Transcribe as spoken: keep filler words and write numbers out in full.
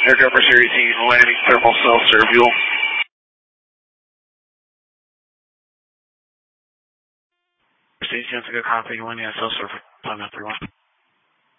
Aircraft Series eighteen, landing thermal self-serve fuel. Station, good copy, one, yeah, self-serve, time after one.